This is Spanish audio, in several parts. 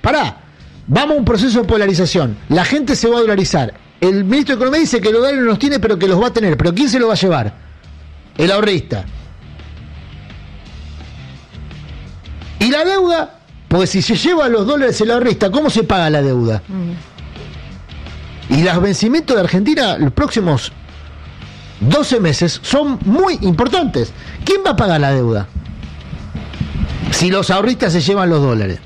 pará, vamos a un proceso de polarización, la gente se va a dolarizar, el ministro de Economía dice que los dólares no los tiene, pero que los va a tener, pero ¿quién se los va a llevar? El ahorrista. Y la deuda, pues si se lleva los dólares el ahorrista, ¿cómo se paga la deuda? Y los vencimientos de Argentina los próximos 12 meses son muy importantes. ¿Quién va a pagar la deuda? Si los ahorristas se llevan los dólares.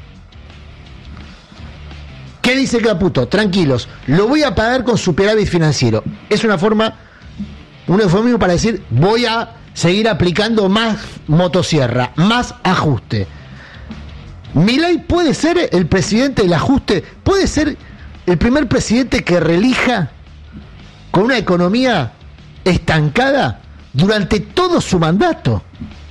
¿Qué dice Caputo? Tranquilos, lo voy a pagar con superávit financiero. Es una forma, un eufemismo para decir, voy a seguir aplicando más motosierra, más ajuste. Milei puede ser el presidente del ajuste, puede ser el primer presidente que reelija con una economía estancada durante todo su mandato.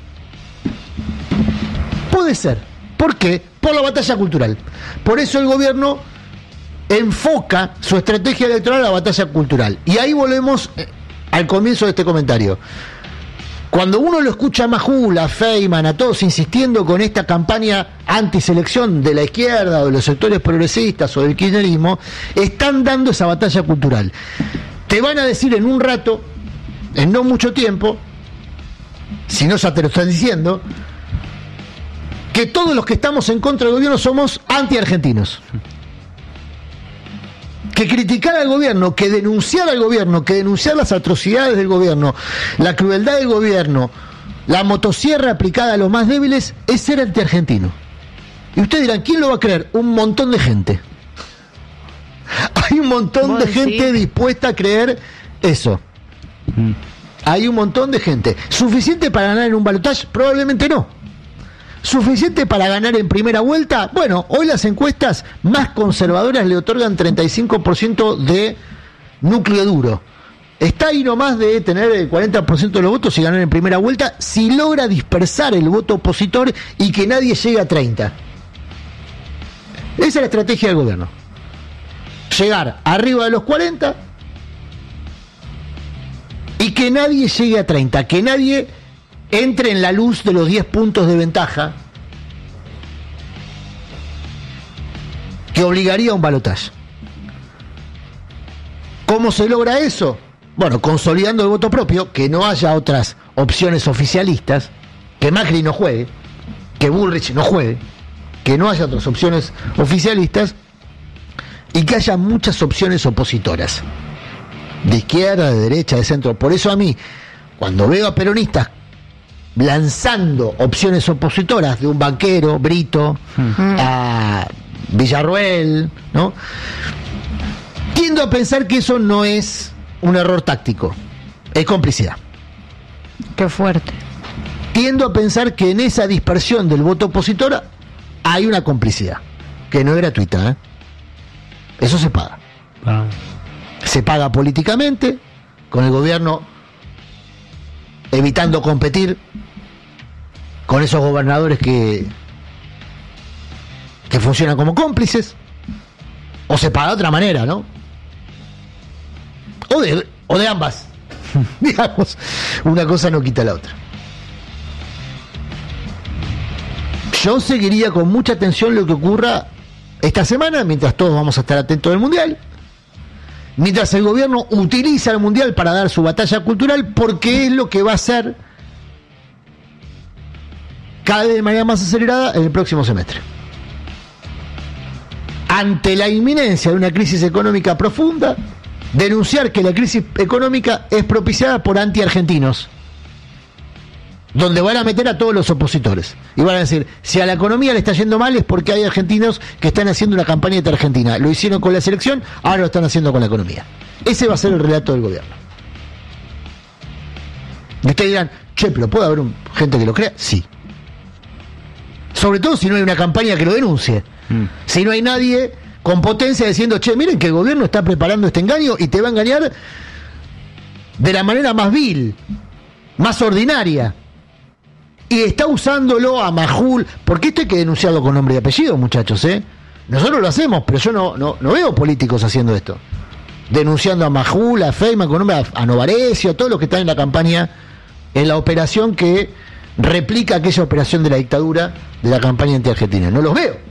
Puede ser. ¿Por qué? Por la batalla cultural. Por eso el gobierno enfoca su estrategia electoral a la batalla cultural. Y ahí volvemos al comienzo de este comentario. Cuando uno lo escucha a Majul, a Feynman, a todos insistiendo con esta campaña antiselección de la izquierda o de los sectores progresistas o del kirchnerismo, están dando esa batalla cultural. Te van a decir en un rato, en no mucho tiempo, si no ya te lo están diciendo, que todos los que estamos en contra del gobierno somos anti-argentinos. Que criticar al gobierno, que denunciar al gobierno, que denunciar las atrocidades del gobierno, la crueldad del gobierno, la motosierra aplicada a los más débiles, es ser anti-argentino. Y ustedes dirán, ¿quién lo va a creer? Un montón de gente. Hay un montón de gente dispuesta a creer eso. Hay un montón de gente. ¿Suficiente para ganar en un balotaje? Probablemente no. ¿Suficiente para ganar en primera vuelta? Bueno, hoy las encuestas más conservadoras le otorgan 35% de núcleo duro. Está ahí nomás de tener el 40% de los votos y ganar en primera vuelta si logra dispersar el voto opositor y que nadie llegue a 30. Esa es la estrategia del gobierno. Llegar arriba de los 40 y que nadie llegue a 30, que nadie entre en la luz de los 10 puntos de ventaja que obligaría a un balotaje. ¿Cómo se logra eso? Bueno, consolidando el voto propio, que no haya otras opciones oficialistas, que Macri no juegue, que Bullrich no juegue, que no haya otras opciones oficialistas y que haya muchas opciones opositoras, de izquierda, de derecha, de centro. Por eso a mí, cuando veo a peronistas lanzando opciones opositoras de un banquero, Brito, a Villarroel, ¿no? Tiendo a pensar que eso no es un error táctico, es complicidad. Qué fuerte. Tiendo a pensar que en esa dispersión del voto opositor hay una complicidad, que no es gratuita, ¿eh? Eso se paga. Se paga políticamente, con el gobierno evitando competir con esos gobernadores que funcionan como cómplices, o se paga de otra manera, ¿no? O de ambas. Digamos, una cosa no quita la otra. Yo seguiría con mucha atención lo que ocurra esta semana, mientras todos vamos a estar atentos del Mundial, mientras el gobierno utiliza el Mundial para dar su batalla cultural, porque es lo que va a hacer cada vez de manera más acelerada en el próximo semestre. Ante la inminencia de una crisis económica profunda, denunciar que la crisis económica es propiciada por anti-argentinos, donde van a meter a todos los opositores y van a decir, si a la economía le está yendo mal es porque hay argentinos que están haciendo una campaña anti-argentina. Lo hicieron con la selección, ahora lo están haciendo con la economía. Ese va a ser el relato del gobierno. Y ustedes dirán, che, pero ¿puede haber gente que lo crea? Sí. Sobre todo si no hay una campaña que lo denuncie. Si no hay nadie con potencia diciendo, che, miren que el gobierno está preparando este engaño y te va a engañar de la manera más vil, más ordinaria. Y está usándolo a Majul, porque esto hay que denunciarlo con nombre y apellido, muchachos, ¿eh? Nosotros lo hacemos, pero yo no veo políticos haciendo esto. Denunciando a Majul, a Feynman, con nombre a Novarecio, a todos los que están en la campaña, en la operación que replica aquella operación de la dictadura de la campaña anti-argentina. No los veo.